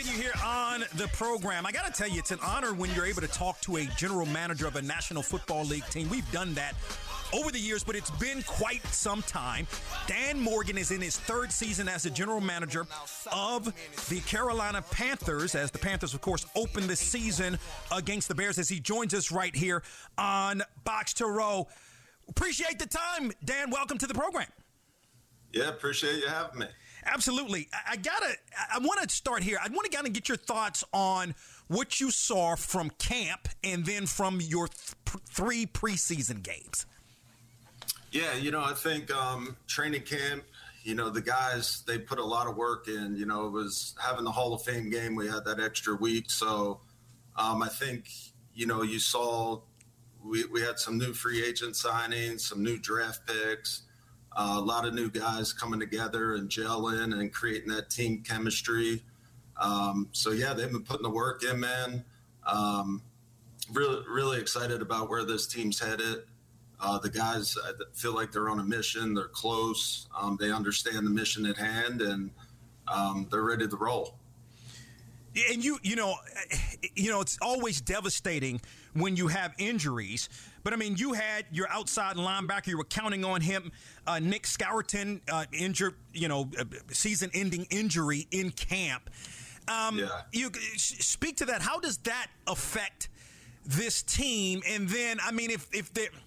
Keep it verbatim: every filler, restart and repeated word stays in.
continue here on the program. I got to tell you, it's an honor when you're able to talk to a general manager of a National Football League team. We've done that over the years, but it's been quite some time. Dan Morgan is in his third season as the general manager of the Carolina Panthers, as the Panthers, of course, open the season against the Bears, as he joins us right here on Box to Row. Appreciate the time, Dan. Welcome to the program. Yeah, appreciate you having me. Absolutely. I, I gotta. I want to start here. I want to kind of get your thoughts on what you saw from camp and then from your th- three preseason games. Yeah, you know, I think um, training camp, you know, the guys, they put a lot of work in. You know, it was having the Hall of Fame game. We had that extra week. So um, I think, you know, you saw we, we had some new free agent signings, some new draft picks. Uh, a lot of new guys coming together and gelling and creating that team chemistry. Um, so, yeah, they've been putting the work in, man. Um, really, really excited about where this team's headed. Uh, the guys I feel like they're on a mission. They're close. Um, they understand the mission at hand, and um, they're ready to roll. And you, you know, you know, it's always devastating when you have injuries. But I mean, you had your outside linebacker. You were counting on him, uh, Nick Scourton, uh, injured. You know, season-ending injury in camp. Um, yeah. You speak to that. How does that affect this team? And then, I mean, if if they